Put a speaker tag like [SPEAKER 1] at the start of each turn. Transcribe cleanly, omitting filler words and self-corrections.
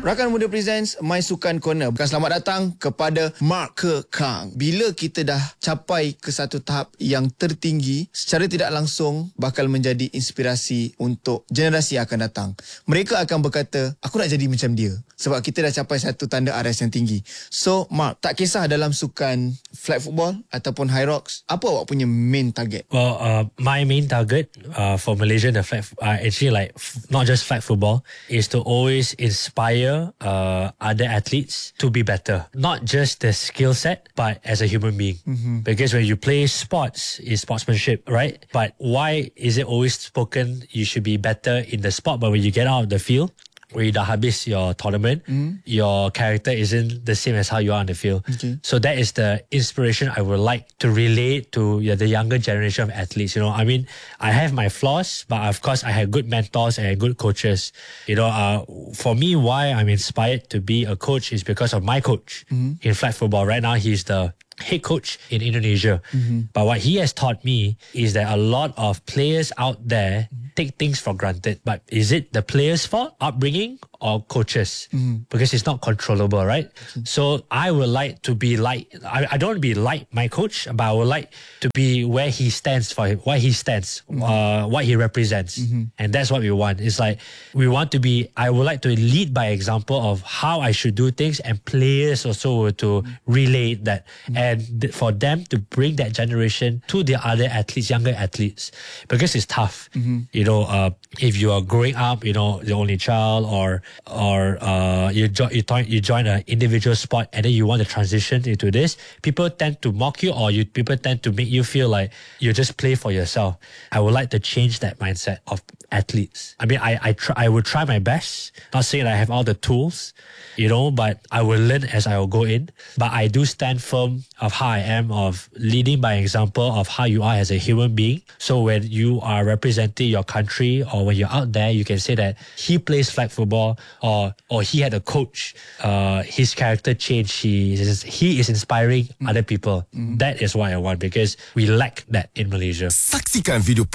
[SPEAKER 1] Rakan Muda Presents My Sukan Corner. Bukan selamat datang kepada Mark Kang. Bila kita dah capai ke satu tahap yang tertinggi, secara tidak langsung bakal menjadi inspirasi untuk generasi yang akan datang. Mereka akan berkata, aku nak jadi macam dia. Sebab kita dah capai satu tanda aras yang tinggi. So, Mark, tak kisah dalam sukan flag football ataupun high rocks, apa awak punya main target?
[SPEAKER 2] Well, my main target for Malaysia, the flag, actually like not just flag football, is to always inspire other athletes to be better. Not just the skill set, but as a human being. Because when you play sports, it's sportsmanship, right? But why is it always spoken you should be better in the sport, but when you get out of the field, where you dah habis your tournament, your character isn't the same as how you are on the field.
[SPEAKER 1] Okay.
[SPEAKER 2] So that is the inspiration I would like to relate to the younger generation of athletes. You know, I mean, I have my flaws, but of course I have good mentors and good coaches. You know, for me, why I'm inspired to be a coach is because of my coach in flag football. Right now, he's the head coach in Indonesia. But what he has taught me is that a lot of players out there take things for granted. But is it the players' fault, upbringing, or coaches? Because it's not controllable, right? So I would like to be like, I don't want to be like my coach, but I would like to be where he stands for, what he stands, what he represents. And that's what we want. It's like, we want to be, I would like to lead by example of how I should do things, and players also were to relay that. And for them to bring that generation to the other athletes, younger athletes, because it's tough. You know, if you are growing up, you know, the only child, or you join an individual sport and then you want to transition into this, people tend to mock you, or people tend to make you feel like you just play for yourself. I would like to change that mindset of athletes. I mean, I would try my best. Not saying I have all the tools, you know, but I will learn as I will go in. But I do stand firm of how I am, of leading by example of how you are as a human being. So when you are representing your country, or when you're out there, you can say that he plays flag football, or he had a coach. His character changed. He is inspiring other people. That is what I want, because we lack that in Malaysia.
[SPEAKER 3] Saksikan video